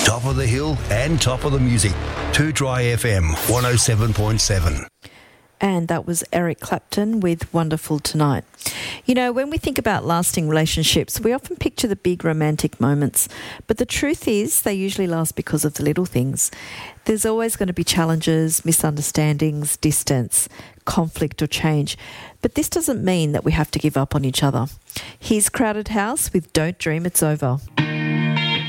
Top of the hill and top of the music. 2 Dry FM 107.7. And that was Eric Clapton with Wonderful Tonight. You know, when we think about lasting relationships, we often picture the big romantic moments. But the truth is they usually last because of the little things. There's always going to be challenges, misunderstandings, distance, conflict or change. But this doesn't mean that we have to give up on each other. Here's Crowded House with Don't Dream It's Over.